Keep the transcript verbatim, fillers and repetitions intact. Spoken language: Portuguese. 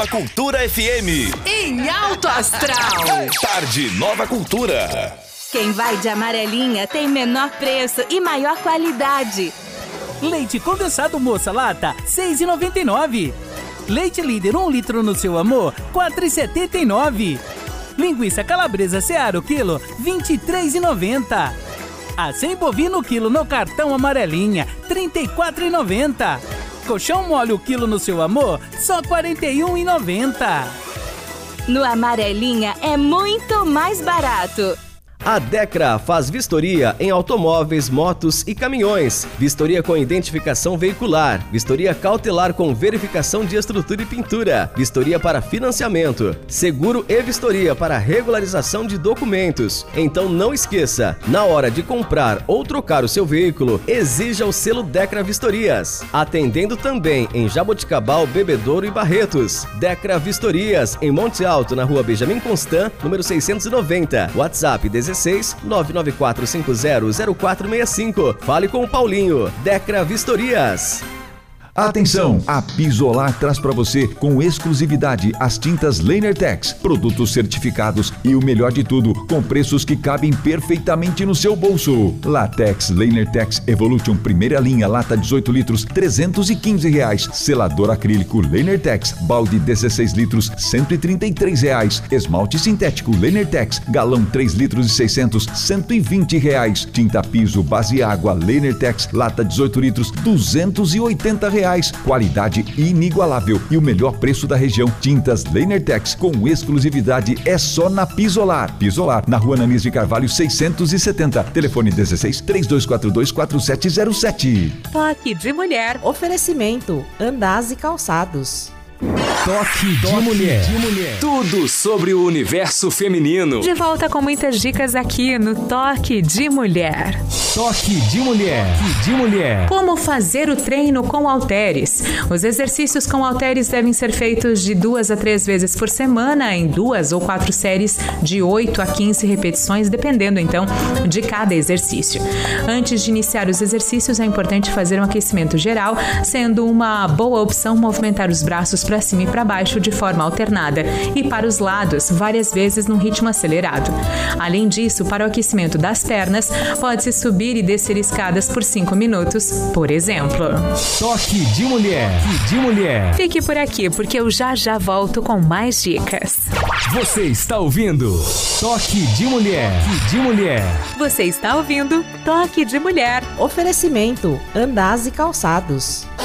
Nova Cultura F M. Em alto astral. Tarde Nova Cultura. Quem vai de amarelinha tem menor preço e maior qualidade. Leite condensado Moça Lata, seis reais e noventa e nove centavos. Leite Líder um litro no seu amor, quatro reais e setenta e nove centavos. Linguiça calabresa Seara o quilo, vinte e três reais e noventa centavos. Acém bovino quilo no cartão amarelinha, trinta e quatro reais e noventa centavos. Colchão mole o quilo no seu amor, só quarenta e um reais e noventa centavos. No amarelinha é muito mais barato. A Decra faz vistoria em automóveis, motos e caminhões. Vistoria com identificação veicular. Vistoria cautelar com verificação de estrutura e pintura. Vistoria para financiamento. Seguro e vistoria para regularização de documentos. Então não esqueça, na hora de comprar ou trocar o seu veículo, exija o selo Decra Vistorias. Atendendo também em Jaboticabal, Bebedouro e Barretos. Decra Vistorias, em Monte Alto, na rua Benjamin Constant, número seiscentos e noventa. WhatsApp dezesseis nove nove quatro cinco zero zero quatro seis cinco. Fale com o Paulinho. Decra Vistorias. Atenção! A Pisolar traz para você com exclusividade as tintas LanerTex, produtos certificados e o melhor de tudo, com preços que cabem perfeitamente no seu bolso. Latex LanerTex Evolution primeira linha, lata dezoito litros, trezentos e quinze reais. Selador acrílico LanerTex, balde dezesseis litros, cento e trinta e três reais. Esmalte sintético LanerTex, galão três litros e seiscentos, cento e vinte reais. Tinta piso base água LanerTex, lata dezoito litros, duzentos e oitenta reais. Qualidade inigualável e o melhor preço da região. Tintas LanerTex com exclusividade é só na Pisolar. Pisolar, na rua Ananias de Carvalho seiscentos e setenta. Telefone dezesseis, três dois quatro dois, quatro sete zero sete. Toque de mulher. Oferecimento Andaz e Calçados. Toque de, Toque mulher. de mulher. Tudo sobre o universo feminino. De volta com muitas dicas aqui no Toque de Mulher. Toque de mulher. Toque de mulher. Como fazer o treino com halteres? Os exercícios com halteres devem ser feitos de duas a três vezes por semana, em duas ou quatro séries de oito a quinze repetições, dependendo então de cada exercício. Antes de iniciar os exercícios, é importante fazer um aquecimento geral, sendo uma boa opção movimentar os braços para cima e para baixo de forma alternada e para os lados várias vezes num ritmo acelerado. Além disso, para o aquecimento das pernas, pode-se subir e descer escadas por cinco minutos, por exemplo. Toque de mulher. Toque de mulher. Fique por aqui porque eu já já volto com mais dicas. Você está ouvindo Toque de Mulher. Toque de mulher. Você está ouvindo Toque de Mulher. Oferecimento Andaz e Calçados.